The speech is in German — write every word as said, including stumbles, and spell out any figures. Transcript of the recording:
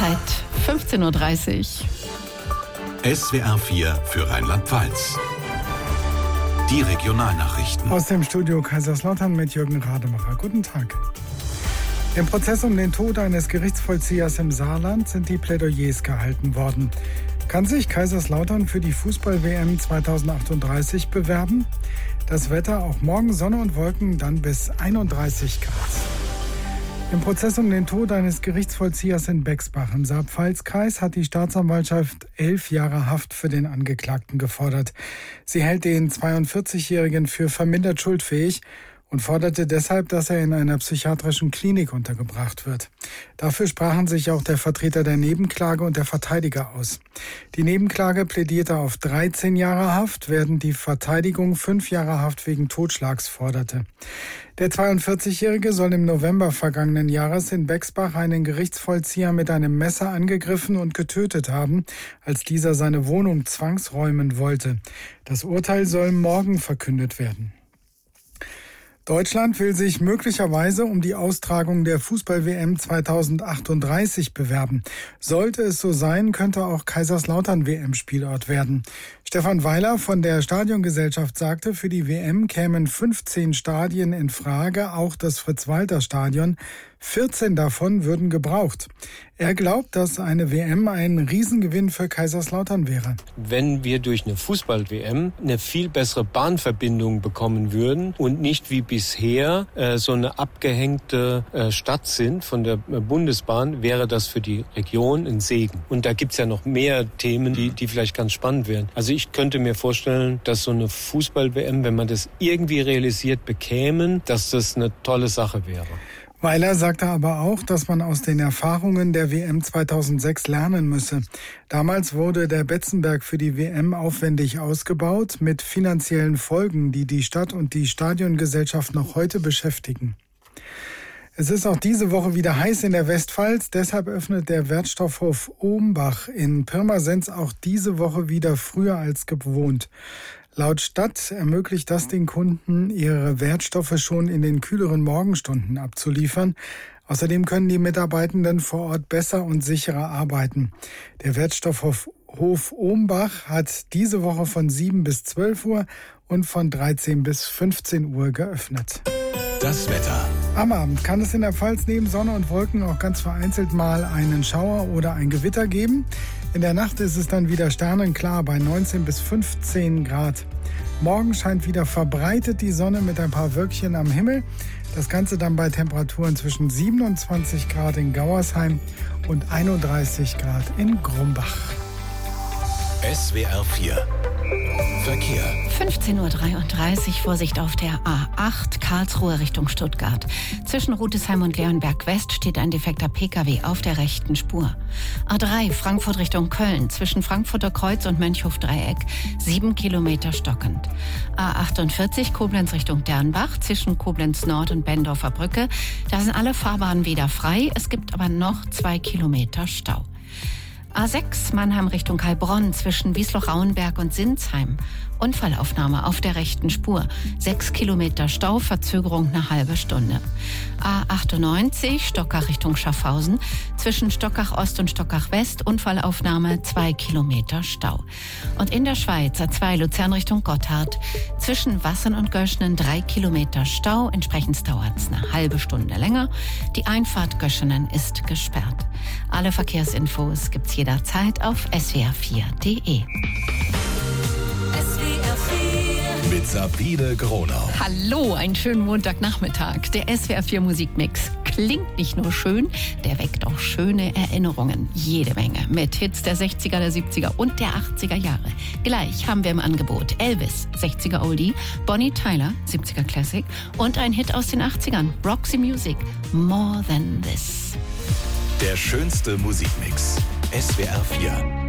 Uhrzeit fünfzehn Uhr dreißig. S W R vier für Rheinland-Pfalz. Die Regionalnachrichten. Aus dem Studio Kaiserslautern mit Jürgen Rademacher. Guten Tag. Im Prozess um den Tod eines Gerichtsvollziehers im Saarland sind die Plädoyers gehalten worden. Kann sich Kaiserslautern für die Fußball-W M zweitausendachtunddreißig bewerben? Das Wetter, auch morgen Sonne und Wolken, dann bis einunddreißig Grad. Im Prozess um den Tod eines Gerichtsvollziehers in Bexbach im Saar-Pfalz-Kreis hat die Staatsanwaltschaft elf Jahre Haft für den Angeklagten gefordert. Sie hält den zweiundvierzigjährigen für vermindert schuldfähig und forderte deshalb, dass er in einer psychiatrischen Klinik untergebracht wird. Dafür sprachen sich auch der Vertreter der Nebenklage und der Verteidiger aus. Die Nebenklage plädierte auf dreizehn Jahre Haft, während die Verteidigung fünf Jahre Haft wegen Totschlags forderte. Der zweiundvierzigjährige soll im November vergangenen Jahres in Bexbach einen Gerichtsvollzieher mit einem Messer angegriffen und getötet haben, als dieser seine Wohnung zwangsräumen wollte. Das Urteil soll morgen verkündet werden. Deutschland will sich möglicherweise um die Austragung der Fußball-W M zweitausendachtunddreißig bewerben. Sollte es so sein, könnte auch Kaiserslautern W M-Spielort werden. Stefan Weiler von der Stadiongesellschaft sagte, für die W M kämen fünfzehn Stadien in Frage, auch das Fritz-Walter-Stadion. vierzehn davon würden gebraucht. Er glaubt, dass eine W M ein Riesengewinn für Kaiserslautern wäre. Wenn wir durch eine Fußball-W M eine viel bessere Bahnverbindung bekommen würden und nicht wie bisher äh, so eine abgehängte äh, Stadt sind von der äh, Bundesbahn, wäre das für die Region ein Segen. Und da gibt's ja noch mehr Themen, die, die vielleicht ganz spannend wären. Also ich könnte mir vorstellen, dass so eine Fußball-W M, wenn man das irgendwie realisiert bekämen, dass das eine tolle Sache wäre. Weiler sagte aber auch, dass man aus den Erfahrungen der W M zweitausendsechs lernen müsse. Damals wurde der Betzenberg für die W M aufwendig ausgebaut, mit finanziellen Folgen, die die Stadt und die Stadiongesellschaft noch heute beschäftigen. Es ist auch diese Woche wieder heiß in der Westpfalz, deshalb öffnet der Wertstoffhof Ohmbach in Pirmasens auch diese Woche wieder früher als gewohnt. Laut Stadt ermöglicht das den Kunden, ihre Wertstoffe schon in den kühleren Morgenstunden abzuliefern. Außerdem können die Mitarbeitenden vor Ort besser und sicherer arbeiten. Der Wertstoffhof Ohmbach hat diese Woche von sieben bis zwölf Uhr und von dreizehn bis fünfzehn Uhr geöffnet. Das Wetter. Am Abend kann es in der Pfalz neben Sonne und Wolken auch ganz vereinzelt mal einen Schauer oder ein Gewitter geben. In der Nacht ist es dann wieder sternenklar bei neunzehn bis fünfzehn Grad. Morgen scheint wieder verbreitet die Sonne mit ein paar Wölkchen am Himmel. Das Ganze dann bei Temperaturen zwischen siebenundzwanzig Grad in Gauersheim und einunddreißig Grad in Grumbach. S W R vier Verkehr. fünfzehn Uhr dreiunddreißig, Vorsicht auf der A acht, Karlsruhe Richtung Stuttgart. Zwischen Rudesheim und Leonberg West steht ein defekter Pkw auf der rechten Spur. A drei, Frankfurt Richtung Köln, zwischen Frankfurter Kreuz und Mönchhof-Dreieck, sieben Kilometer stockend. A achtundvierzig, Koblenz Richtung Dernbach, zwischen Koblenz Nord und Bendorfer Brücke. Da sind alle Fahrbahnen wieder frei, es gibt aber noch zwei Kilometer Stau. A sechs, Mannheim Richtung Heilbronn, zwischen Wiesloch-Rauenberg und Sinsheim. Unfallaufnahme auf der rechten Spur. Sechs Kilometer Stau, Verzögerung eine halbe Stunde. A achtundneunzig, Stockach Richtung Schaffhausen, zwischen Stockach Ost und Stockach West. Unfallaufnahme, zwei Kilometer Stau. Und in der Schweiz, A zwei, Luzern Richtung Gotthard, zwischen Wassern und Göschenen drei Kilometer Stau. Entsprechend dauert es eine halbe Stunde länger. Die Einfahrt Göschenen ist gesperrt. Alle Verkehrsinfos gibt's jederzeit auf s w r vier punkt d e. Mit Sabine Gronau. Hallo, einen schönen Montagnachmittag. Der S W R vier Musikmix klingt nicht nur schön, der weckt auch schöne Erinnerungen. Jede Menge mit Hits der sechziger, der siebziger und der achtziger Jahre. Gleich haben wir im Angebot Elvis, sechziger Oldie, Bonnie Tyler, siebziger Classic und ein Hit aus den achtzigern, Roxy Music, More Than This. Der schönste Musikmix. S W R vier.